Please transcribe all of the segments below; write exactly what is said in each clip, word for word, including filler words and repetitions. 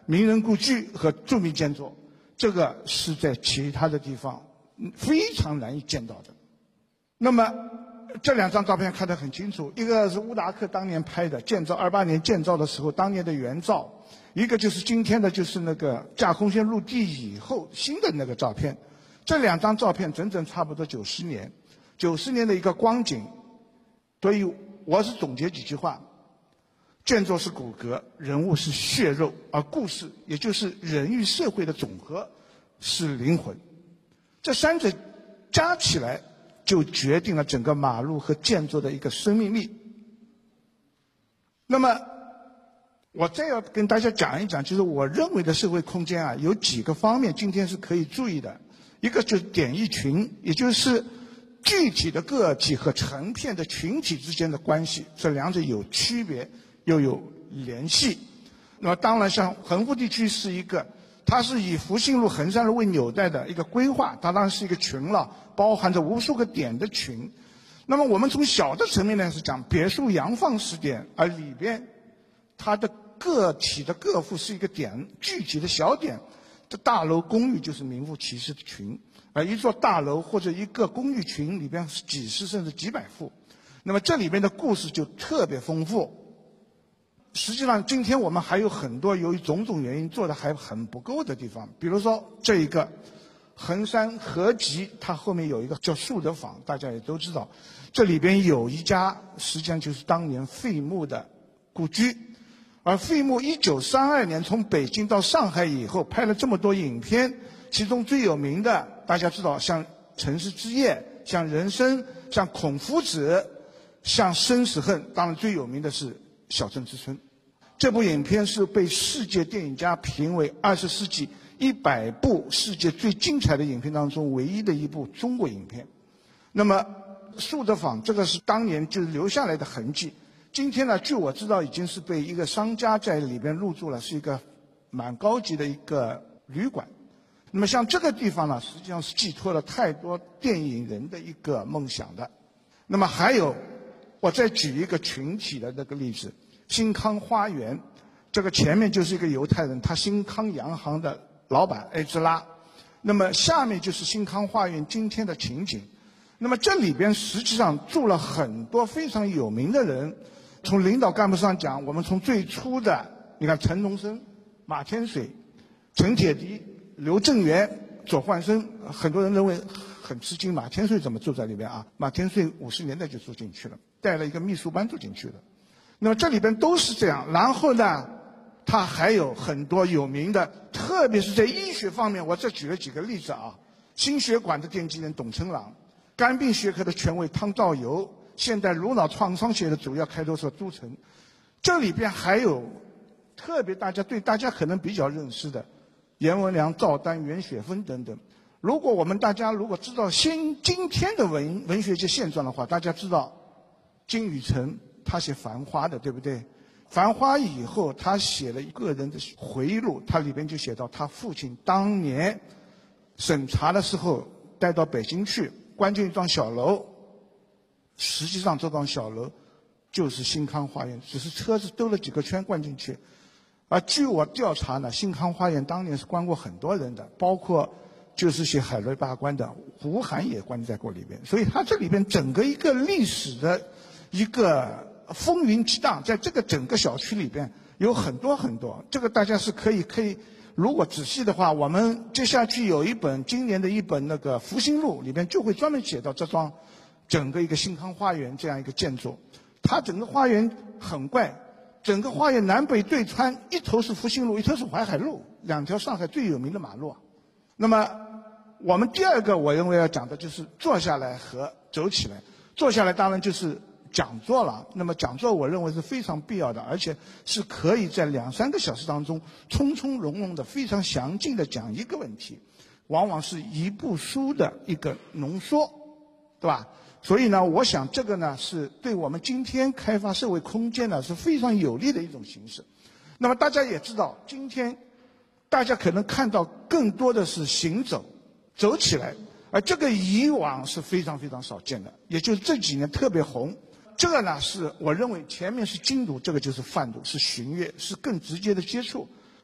名人故居和著名建筑，这个是在其他的地方非常难以见到的。那么这两张照片看得很清楚，一个是乌达克当年拍的，建造二八年建造的时候当年的原照，一个就是今天的就是那个架空线入地以后新的那个照片。这两张照片整整差不多九十年，九十年的一个光景。所以我是总结几句话：建筑是骨骼，人物是血肉，而故事也就是人与社会的总和是灵魂。这三者加起来就决定了整个马路和建筑的一个生命力。那么我再要跟大家讲一讲，就是我认为的社会空间啊，有几个方面今天是可以注意的。一个就是点一群，也就是具体的个体和成片的群体之间的关系，这两者有区别又有联系。那么当然像横幅地区是一个，它是以福兴路、衡山路为纽带的一个规划，它当然是一个群了，包含着无数个点的群。那么我们从小的层面呢是讲别墅洋放式点，而里边它的个体的个户是一个点，具体的小点。这大楼公寓就是名副其实的群，而一座大楼或者一个公寓群里边是几十甚至几百户，那么这里边的故事就特别丰富。实际上今天我们还有很多由于种种原因做的还很不够的地方，比如说这一个衡山合集，它后面有一个叫树德坊，大家也都知道，这里边有一家实际上就是当年费穆的故居。而费穆一九三二年从北京到上海以后拍了这么多影片，其中最有名的大家知道，像《城市之夜》、像《人生》、像《孔夫子》、像《生死恨》，当然最有名的是《小镇之春》。这部影片是被世界电影家评为二十世纪一百部世界最精彩的影片当中唯一的一部中国影片。那么树德坊这个是当年就留下来的痕迹。今天呢，据我知道已经是被一个商家在里边入住了，是一个蛮高级的一个旅馆。那么像这个地方呢，实际上是寄托了太多电影人的一个梦想的。那么还有，我再举一个群体的那个例子，新康花园，这个前面就是一个犹太人，他新康洋行的老板埃兹拉，那么下面就是新康花园今天的情景。那么这里边实际上住了很多非常有名的人。从领导干部上讲，我们从最初的，你看陈荣生、马天水、陈铁迪、刘正元、左焕生，很多人认为很吃惊，马天水怎么住在里边啊？马天水五十年代就住进去了，带了一个秘书班住进去了。那么这里边都是这样。然后呢，他还有很多有名的，特别是在医学方面，我这举了几个例子啊。心血管的奠基人董成朗，肝病学科的权威汤兆游，现代颅脑创伤学的主要开拓者朱晨。这里边还有特别大家对大家可能比较认识的阎文良、赵丹、袁雪芬等等。如果我们大家如果知道现今天的文文学界现状的话，大家知道金宇澄他写《繁花》的，对不对？《繁花》以后他写了一个人的回忆录，他里边就写到他父亲当年审查的时候带到北京去，关进一幢小楼，实际上这幢小楼就是新康花园，只是车子兜了几个圈灌进去。而据我调查呢，新康花园当年是关过很多人的，包括就是写海瑞八关的胡涵也关在过里边。所以它这里边整个一个历史的一个风云激荡，在这个整个小区里边有很多很多，这个大家是可以可以，如果仔细的话，我们接下去有一本今年的一本那个福星录里边就会专门写到这桩整个一个新康花园这样一个建筑。它整个花园很怪，整个花园南北对穿，一头是福星路，一头是淮海路，两条上海最有名的马路。那么我们第二个我认为要讲的就是坐下来和走起来。坐下来当然就是讲座了，那么讲座我认为是非常必要的，而且是可以在两三个小时当中从从容容的非常详尽的讲一个问题，往往是一部书的一个浓缩，对吧？所以呢，我想这个呢是对我们今天开发社会空间呢是非常有利的一种形式。那么大家也知道，今天大家可能看到更多的是行走，走起来，而这个以往是非常非常少见的，也就是这几年特别红。这个呢是我认为前面是经读，这个就是泛读，是巡阅，是更直接的接触。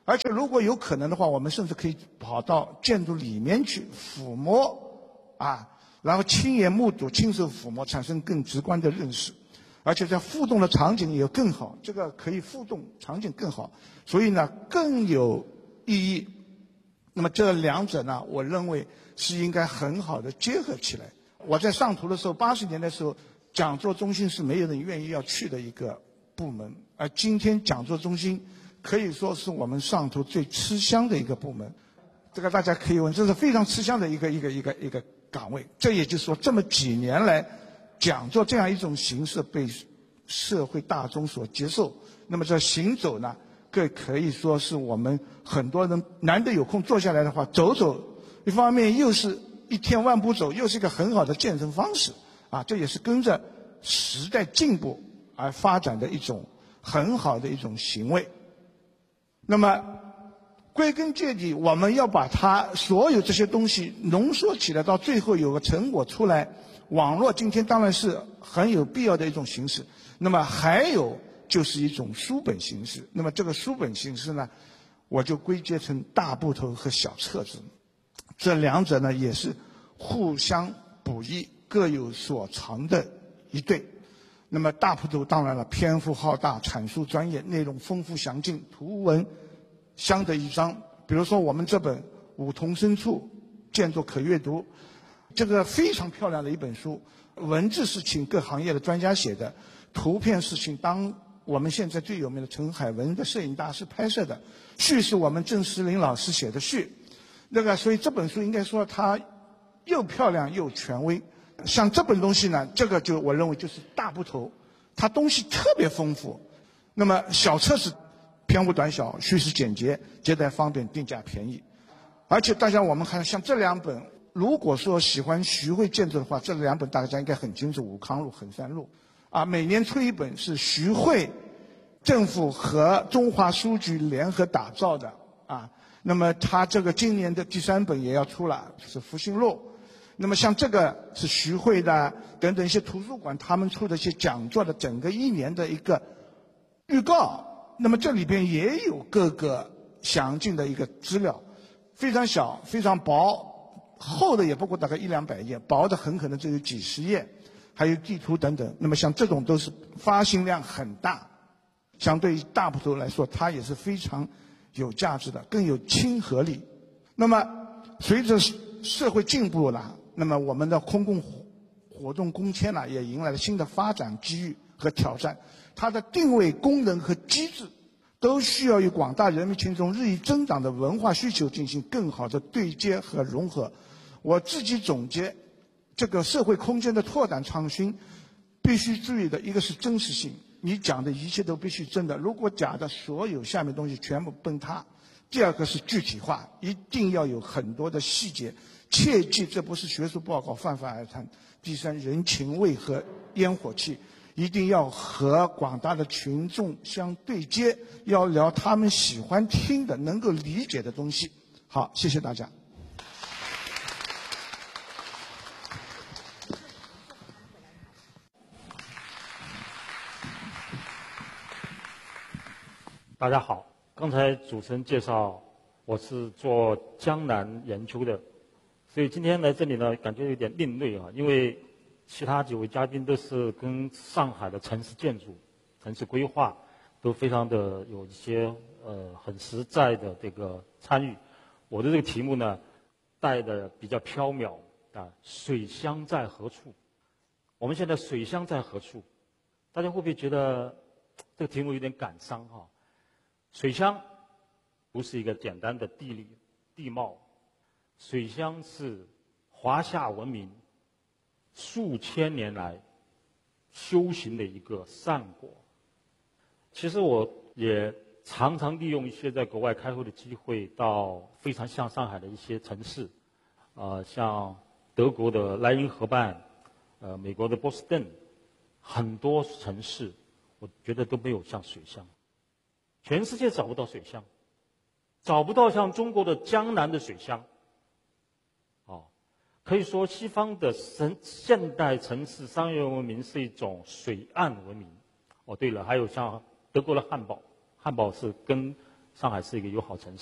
而且如果有可能的话，我们甚至可以跑到建筑里面去抚摸啊，然后亲眼目睹、亲手抚摸，产生更直观的认识。而且在互动的场景也更好，这个可以互动场景更好，所以呢更有意义。那么这两者呢，我认为是应该很好的结合起来。我在上图的时候，八十年代的时候，讲座中心是没有人愿意要去的一个部门，而今天讲座中心可以说是我们上图最吃香的一个部门。这个大家可以问，这是非常吃香的一个一个一个一个岗位。这也就是说，这么几年来，讲座这样一种形式被社会大众所接受。那么这行走呢，更可以说是我们很多人难得有空坐下来的话，走走，一方面又是一天万步走，又是一个很好的健身方式啊，这也是跟着时代进步而发展的一种很好的一种行为。那么归根结底，我们要把它所有这些东西浓缩起来，到最后有个成果出来。网络今天当然是很有必要的一种形式，那么还有就是一种书本形式。那么这个书本形式呢，我就归结成大部头和小册子，这两者呢也是互相补益，各有所长的一对。那么大部头当然了，篇幅浩大，阐述专业，内容丰富详尽，图文相得益彰。比如说我们这本《梧桐深处》，见作可阅读。这个非常漂亮的一本书，文字是请各行业的专家写的，图片是请当我们现在最有名的陈海文的摄影大师拍摄的，序是我们郑石林老师写的序。那个，所以这本书应该说它又漂亮又权威。像这本东西呢，这个就我认为就是大部头，它东西特别丰富。那么小册子篇幅短小，叙事简洁，接待方便，定价便宜。而且大家我们看像这两本，如果说喜欢徐汇建筑的话，这两本大家应该很清楚，武康路、衡山路，啊，每年出一本是徐汇政府和中华书局联合打造的啊。那么它这个今年的第三本也要出了，是复兴路。那么像这个是徐汇的等等一些图书馆他们出的一些讲座的整个一年的一个预告。那么这里边也有各个详尽的一个资料，非常小，非常薄。厚的也不过大概一两百页，薄的很可能只有几十页，还有地图等等。那么像这种都是发行量很大，相对于大部头来说，它也是非常有价值的，更有亲和力。那么随着社会进步了，那么我们的公共活动公签呢，也迎来了新的发展机遇和挑战。它的定位、功能和机制都需要与广大人民群众日益增长的文化需求进行更好的对接和融合。我自己总结，这个社会空间的拓展创新，必须注意的一个是真实性，你讲的一切都必须真的，如果假的，所有下面东西全部崩塌。第二个是具体化，一定要有很多的细节，切记这不是学术报告泛泛而谈。第三，人情味和烟火气，一定要和广大的群众相对接，要聊他们喜欢听的、能够理解的东西。好，谢谢大家。 大家好，刚才主持人介绍我是做江南研究的，所以今天来这里呢，感觉有点另类啊，因为其他几位嘉宾都是跟上海的城市建筑、城市规划都非常的有一些呃很实在的这个参与。我的这个题目呢，带的比较缥缈啊，水乡在何处？我们现在水乡在何处？大家会不会觉得这个题目有点感伤哈？水乡不是一个简单的地理地貌，水乡是华夏文明数千年来修行的一个善果。其实我也常常利用一些在国外开会的机会，到非常像上海的一些城市，呃，像德国的莱茵河畔，呃，美国的波士顿，很多城市，我觉得都没有像水乡。全世界找不到水乡，找不到像中国的江南的水乡。哦，可以说西方的现现代城市商业文明是一种水岸文明。哦，对了，还有像德国的汉堡，汉堡是跟上海是一个友好城市。